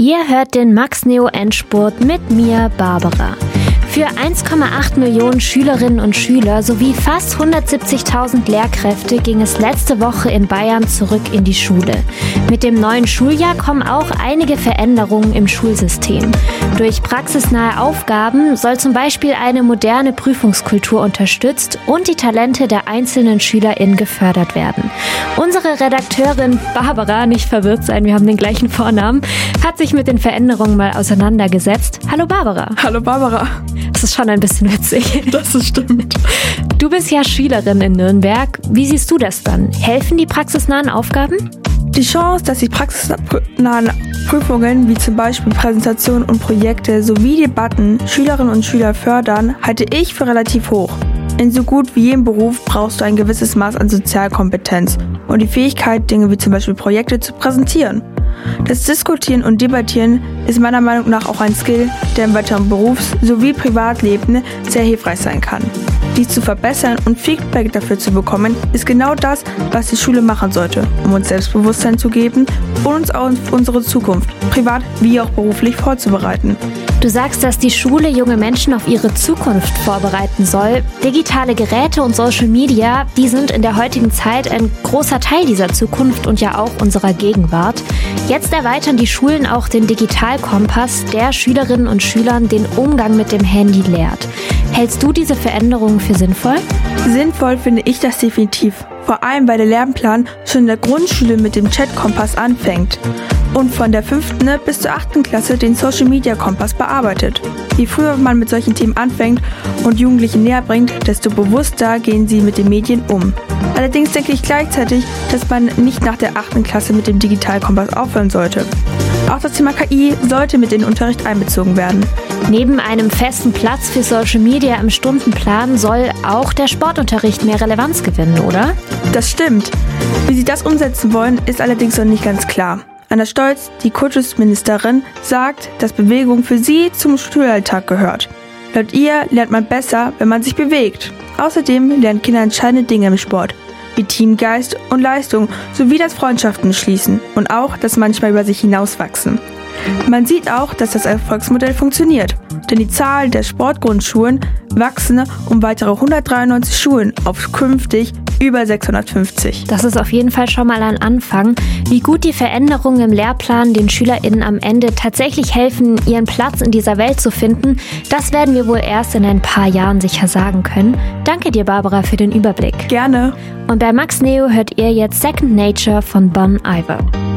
Ihr hört den Max Neo Endspurt mit mir, Barbara. Für 1,8 Millionen Schülerinnen und Schüler sowie fast 170.000 Lehrkräfte ging es letzte Woche in Bayern zurück in die Schule. Mit dem neuen Schuljahr kommen auch einige Veränderungen im Schulsystem. Durch praxisnahe Aufgaben soll zum Beispiel eine moderne Prüfungskultur unterstützt und die Talente der einzelnen SchülerInnen gefördert werden. Unsere Redakteurin Barbara, nicht verwirrt sein, wir haben den gleichen Vornamen, hat sich mit den Veränderungen mal auseinandergesetzt. Hallo Barbara. Hallo Barbara. Das ist schon ein bisschen witzig. Das stimmt. Du bist ja Schülerin in Nürnberg. Wie siehst du das dann? Helfen die praxisnahen Aufgaben? Die Chance, dass die praxisnahen Prüfungen wie zum Beispiel Präsentationen und Projekte sowie Debatten Schülerinnen und Schüler fördern, halte ich für relativ hoch. In so gut wie jedem Beruf brauchst du ein gewisses Maß an Sozialkompetenz und die Fähigkeit, Dinge wie zum Beispiel Projekte zu präsentieren. Das Diskutieren und Debattieren ist meiner Meinung nach auch ein Skill, der im weiteren Berufs- sowie Privatleben sehr hilfreich sein kann. Dies zu verbessern und Feedback dafür zu bekommen, ist genau das, was die Schule machen sollte, um uns Selbstbewusstsein zu geben und uns auf unsere Zukunft, privat wie auch beruflich, vorzubereiten. Du sagst, dass die Schule junge Menschen auf ihre Zukunft vorbereiten soll. Digitale Geräte und Social Media, die sind in der heutigen Zeit ein großer Teil dieser Zukunft und ja auch unserer Gegenwart. Jetzt erweitern die Schulen auch den Digitalkompass, der Schülerinnen und Schülern den Umgang mit dem Handy lehrt. Hältst du diese Veränderungen für sinnvoll? Sinnvoll finde ich das definitiv. Vor allem, weil der Lernplan schon in der Grundschule mit dem Chat-Kompass anfängt und von der 5. bis zur 8. Klasse den Social-Media-Kompass bearbeitet. Je früher man mit solchen Themen anfängt und Jugendlichen näher bringt, desto bewusster gehen sie mit den Medien um. Allerdings denke ich gleichzeitig, dass man nicht nach der 8. Klasse mit dem Digitalkompass aufhören sollte. Auch das Thema KI sollte mit in den Unterricht einbezogen werden. Neben einem festen Platz für Social Media im Stundenplan soll auch der Sportunterricht mehr Relevanz gewinnen, oder? Das stimmt. Wie sie das umsetzen wollen, ist allerdings noch nicht ganz klar. Anna Stolz, die Kultusministerin, sagt, dass Bewegung für sie zum Schulalltag gehört. Laut ihr lernt man besser, wenn man sich bewegt. Außerdem lernen Kinder entscheidende Dinge im Sport, wie Teamgeist und Leistung, sowie das Freundschaften schließen und auch das manchmal über sich hinauswachsen. Man sieht auch, dass das Erfolgsmodell funktioniert, denn die Zahl der Sportgrundschulen wachsen um weitere 193 Schulen auf künftig über 650. Das ist auf jeden Fall schon mal ein Anfang. Wie gut die Veränderungen im Lehrplan den SchülerInnen am Ende tatsächlich helfen, ihren Platz in dieser Welt zu finden, das werden wir wohl erst in ein paar Jahren sicher sagen können. Danke dir, Barbara, für den Überblick. Gerne. Und bei Max Neo hört ihr jetzt Second Nature von Bon Iver.